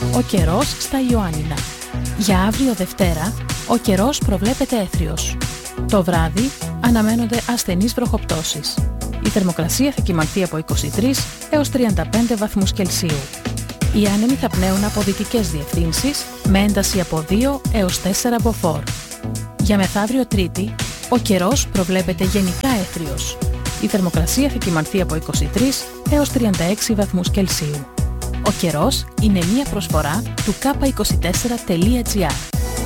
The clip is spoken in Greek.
Ο καιρός στα Ιωάννινα. Για αύριο Δευτέρα, ο καιρός προβλέπεται έθριος. Το βράδυ αναμένονται ασθενείς βροχοπτώσεις. Η θερμοκρασία θα κυμανθεί από 23 έως 35 βαθμούς Κελσίου. Οι άνεμοι θα πνέουν από δυτικές διευθύνσεις με ένταση από 2 έως 4 μποφόρ. Για μεθαύριο Τρίτη, ο καιρός προβλέπεται γενικά έθριος. Η θερμοκρασία θα κυμανθεί από 23 έως 36 βαθμούς Κελσίου. Ο καιρός είναι μία προσφορά του k24.gr.